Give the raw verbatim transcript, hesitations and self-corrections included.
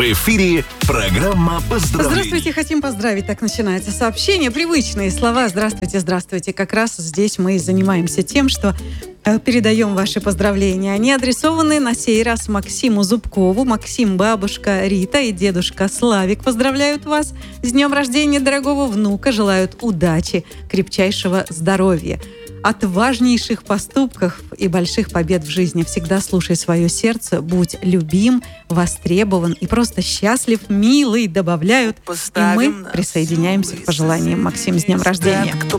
В эфире программа «Поздравления». Здравствуйте, хотим поздравить. Так начинается сообщение. Привычные слова. Здравствуйте, здравствуйте. Как раз здесь мы и занимаемся тем, что передаем ваши поздравления. Они адресованы на сей раз Максиму Зубкову. Максим, бабушка Рита и дедушка Славик поздравляют вас с днем рождения дорогого внука. Желают удачи, крепчайшего здоровья, отважнейших поступков и больших побед в жизни. Всегда слушай свое сердце, будь любим, востребован и просто счастлив, милый, добавляют. И мы присоединяемся к пожеланиям. Максим, с днем рождения. Кто